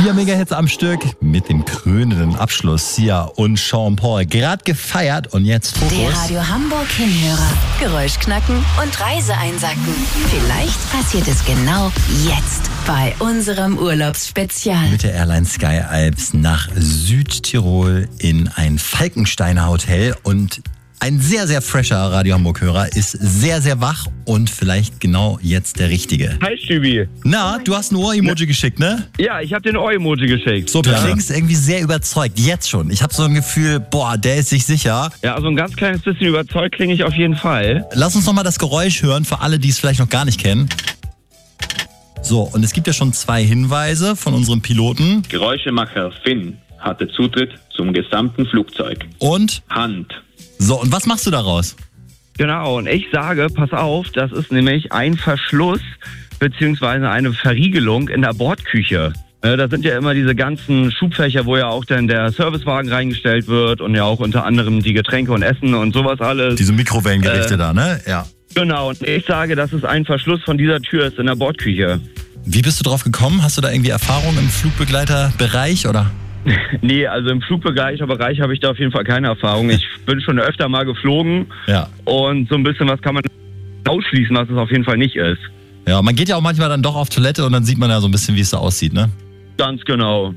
4 Mega-Hits am Stück mit dem krönenden Abschluss. Sia und Sean Paul. Gerade gefeiert und jetzt Fokus. Die Radio Hamburg Hinhörer. Geräusch knacken und Reise einsacken. Vielleicht passiert es genau jetzt bei unserem Urlaubsspezial. Mit der Airline Sky Alps nach Südtirol in ein Falkensteiner Hotel. Und ein sehr, sehr fresher Radio Hamburg-Hörer ist sehr, sehr wach und vielleicht genau jetzt der Richtige. Hi, Stübi. Na, du hast ein Ohr-Emoji geschickt, ne? Ja, ich habe den Ohr-Emoji geschickt. So, du klingst irgendwie sehr überzeugt, jetzt schon. Ich habe so ein Gefühl, boah, der ist sich sicher. Ja, also ein ganz kleines bisschen überzeugt klinge ich auf jeden Fall. Lass uns nochmal das Geräusch hören, für alle, die es vielleicht noch gar nicht kennen. So, und es gibt ja schon 2 Hinweise von unserem Piloten. Geräuschemacher Finn hatte Zutritt zum gesamten Flugzeug. Und? Hand. So, und was machst du daraus? Genau, und ich sage, pass auf, das ist nämlich ein Verschluss beziehungsweise eine Verriegelung in der Bordküche. Da sind ja immer diese ganzen Schubfächer, wo ja auch dann der Servicewagen reingestellt wird und ja auch unter anderem die Getränke und Essen und sowas alles. Diese Mikrowellengerichte da, ne? Ja. Genau, und ich sage, dass es ein Verschluss von dieser Tür ist in der Bordküche. Wie bist du drauf gekommen? Hast du da irgendwie Erfahrung im Flugbegleiterbereich, oder? Nee, also im Flugbegleiterbereich habe ich da auf jeden Fall keine Erfahrung. Ich bin schon öfter mal geflogen und so ein bisschen was kann man ausschließen, was es auf jeden Fall nicht ist. Ja, man geht ja auch manchmal dann doch auf Toilette und dann sieht man ja so ein bisschen, wie es da aussieht, ne? Ganz genau.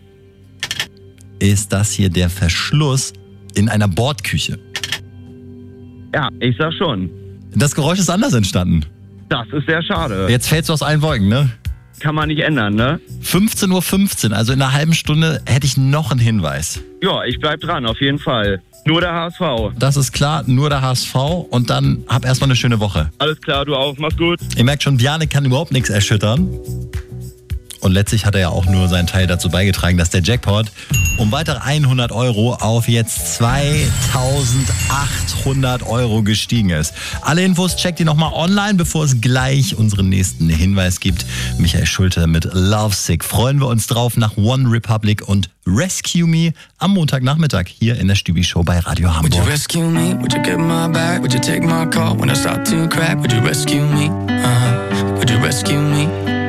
Ist das hier der Verschluss in einer Bordküche? Ja, ich sag schon. Das Geräusch ist anders entstanden. Das ist sehr schade. Jetzt fällst du aus allen Wolken, ne? Kann man nicht ändern, ne? 15:15 Uhr, also in einer halben Stunde hätte ich noch einen Hinweis. Ja, ich bleib dran, auf jeden Fall. Nur der HSV. Das ist klar, nur der HSV und dann hab erstmal eine schöne Woche. Alles klar, du auch, mach's gut. Ihr merkt schon, Bjarne kann überhaupt nichts erschüttern. Und letztlich hat er ja auch nur seinen Teil dazu beigetragen, dass der Jackpot um weitere 100 Euro auf jetzt 2.800 Euro gestiegen ist. Alle Infos checkt ihr nochmal online, bevor es gleich unseren nächsten Hinweis gibt. Michael Schulte mit Lovesick. Freuen wir uns drauf nach One Republic und Rescue Me am Montagnachmittag hier in der Stübi Show bei Radio Hamburg. Would you rescue me? Would you get my back? Would you take my call when I start to crack? Would you rescue me? Would you rescue me?